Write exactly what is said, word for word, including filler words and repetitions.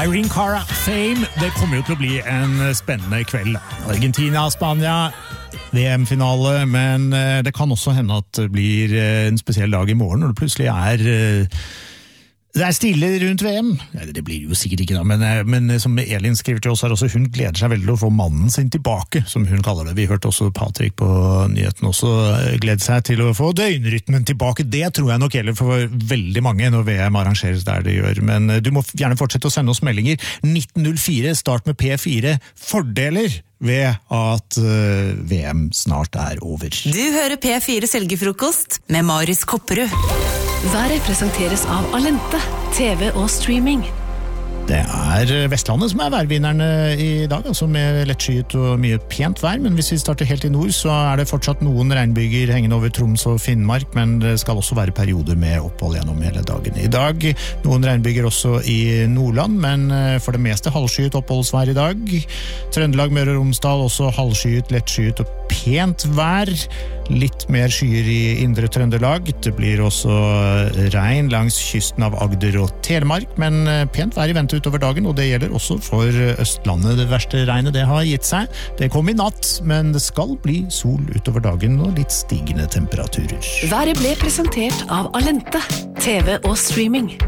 Irene Cara, Fame. Det kommer jo til å bli en spennende kveld. Argentina, Spania, V M-finale, men det kan også hende at det blir en spesiell dag i morgen, når det plutselig er... Det er stille rundt V M. Det blir jo sikkert ikke da, men, men som Elin skriver til oss her også, hun gleder seg veldig å få mannen sin tilbake, som hun kaller det. Vi hørte også Patrick på nyheten også glede seg til å få døgnrytmen tilbake. Det tror jeg nok gjelder for veldig mange når V M arrangeres der det gjør. Men du må gjerne fortsette å sende oss meldinger. nitten null fire, start med P fire. Fordeler ved at uh, V M snart er over. Du hører P fire Selgefrokost med Marius Kopperud. Været presenteres av Alente, T V og streaming. Det er Vestlandet som er værvinnerne i dag, altså med lettskyet og mye pent vær, men hvis vi starter helt i nord, så er det fortsatt noen regnbyger hengende over Troms og Finnmark, men det skal også være perioder med opphold gjennom hele dagen. I dag noen regnbyger også i Nordland, men for det meste halvskyet oppholdsvær i dag. Trøndelag, Møre og Romsdal, også halvskyet, lettskyet og pent vær. Litt mer skyer i indre Trøndelag. Det blir også regn langs kysten av Agder og Telemark, men pent vær i vente utover dagen, og det gjelder også for Østlandet. Det verste regnet det har gitt seg. Det kom i natt, men det skal bli sol utover dagen og litt stigende temperaturer. Været ble presentert av Alente, T V og streaming.